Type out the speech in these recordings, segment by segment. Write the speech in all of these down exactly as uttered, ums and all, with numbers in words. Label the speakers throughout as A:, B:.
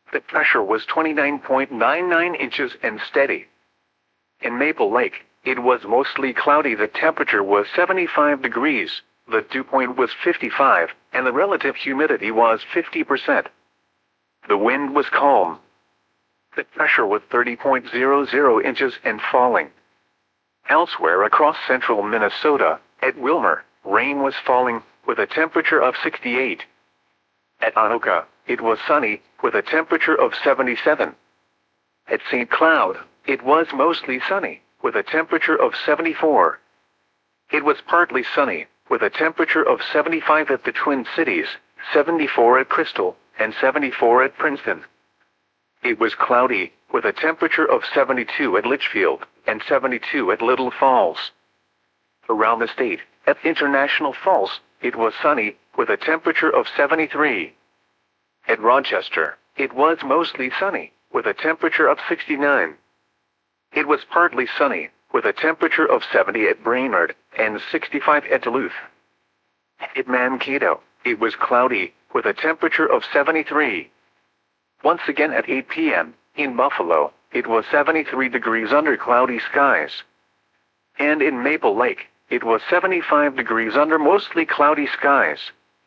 A: The pressure was twenty-nine point nine nine inches and steady. In Maple Lake, it was mostly cloudy. The temperature was seventy-five degrees, the dew point was fifty-five, and the relative humidity was fifty percent. The wind was calm. The pressure was thirty point zero zero inches and falling. Elsewhere across central Minnesota, at Wilmer, rain was falling, with a temperature of sixty-eight. At Anoka, it was sunny, with a temperature of seventy-seven. At Saint Cloud, it was mostly sunny, with a temperature of seventy-four. It was partly sunny, with a temperature of seventy-five at the Twin Cities, seventy-four at Crystal, and seventy-four at Princeton. It was cloudy, with a temperature of seventy-two at Litchfield, and seventy-two at Little Falls. Around the state, at International Falls, it was sunny, with a temperature of seventy-three. At Rochester, it was mostly sunny, with a temperature of sixty-nine. It was partly sunny, with a temperature of seventy at Brainerd, and sixty-five at Duluth. At Mankato, it was cloudy, with a temperature of seventy-three. Once again at eight p m, in Buffalo, it was seventy-three degrees under cloudy skies. And in Maple Lake, it was seventy-five degrees under mostly cloudy skies.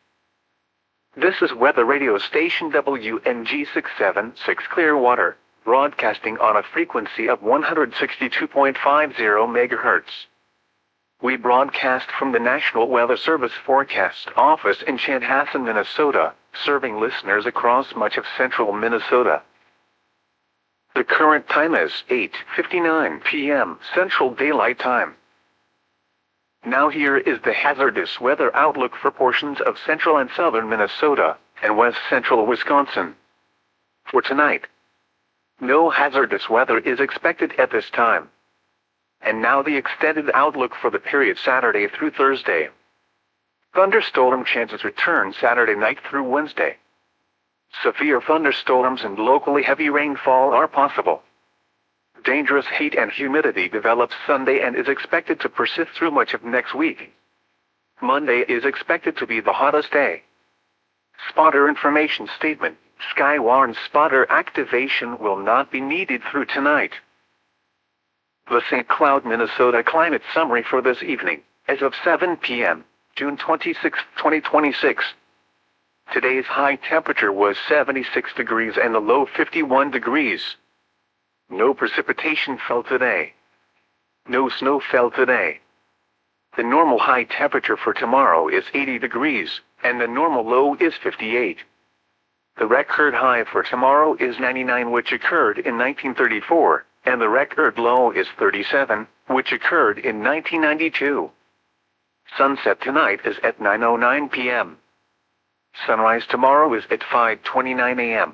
A: This is weather radio station W N G six seventy-six Clearwater, broadcasting on a frequency of one hundred sixty-two point five zero megahertz. We broadcast from the National Weather Service Forecast Office in Chanhassen, Minnesota, serving listeners across much of central Minnesota. The current time is eight fifty-nine p m Central Daylight Time. Now here is the hazardous weather outlook for portions of central and southern Minnesota, and west central Wisconsin. For tonight, no hazardous weather is expected at this time. And now the extended outlook for the period Saturday through Thursday. Thunderstorm chances return Saturday night through Wednesday. Severe thunderstorms and locally heavy rainfall are possible. Dangerous heat and humidity develops Sunday and is expected to persist through much of next week. Monday is expected to be the hottest day. Spotter information statement: Skywarn spotter activation will not be needed through tonight. The Saint Cloud, Minnesota climate summary for this evening, as of seven p m, June twenty-sixth, twenty twenty-six. Today's high temperature was seventy-six degrees and the low fifty-one degrees. No precipitation fell today. No snow fell today. The normal high temperature for tomorrow is eighty degrees, and the normal low is fifty-eight. The record high for tomorrow is ninety-nine, which occurred in nineteen thirty-four, and the record low is thirty-seven, which occurred in nineteen ninety-two. Sunset tonight is at nine oh nine p m Sunrise tomorrow is at five twenty-nine a m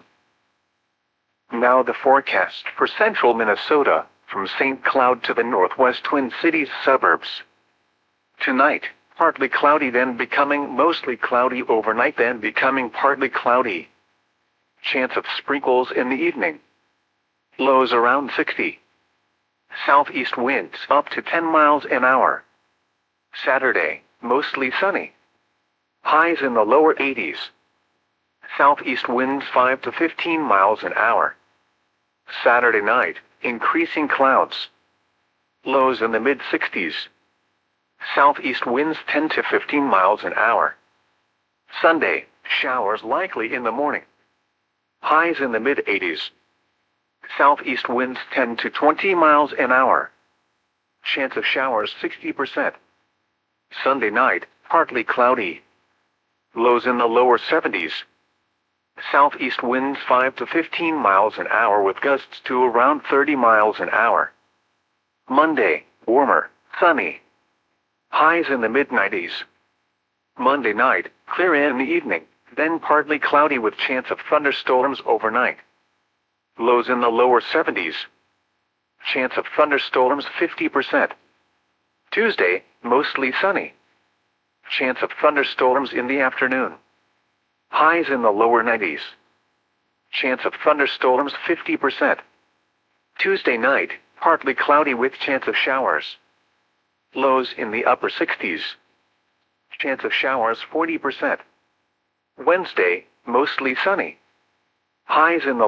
A: Now the forecast for central Minnesota, from Saint Cloud to the northwest Twin Cities suburbs. Tonight, partly cloudy, then becoming mostly cloudy overnight, then becoming partly cloudy. Chance of sprinkles in the evening. Lows around sixty. Southeast winds up to ten miles an hour. Saturday, mostly sunny. Highs in the lower eighties. Southeast winds five to fifteen miles an hour. Saturday night, increasing clouds. Lows in the mid-sixties. Southeast winds ten to fifteen miles an hour. Sunday, showers likely in the morning. Highs in the mid-eighties. Southeast winds ten to twenty miles an hour. Chance of showers sixty percent. Sunday night, partly cloudy. Lows in the lower seventies. Southeast winds five to fifteen miles an hour with gusts to around thirty miles an hour. Monday, warmer, sunny. Highs in the mid-nineties. Monday night, clear in the evening, then partly cloudy with chance of thunderstorms overnight. Lows in the lower seventies. Chance of thunderstorms fifty percent. Tuesday, mostly sunny. Chance of thunderstorms in the afternoon. Highs in the lower nineties. Chance of thunderstorms fifty percent. Tuesday night, partly cloudy with chance of showers. Lows in the upper sixties. Chance of showers forty percent. Wednesday, mostly sunny. Highs in the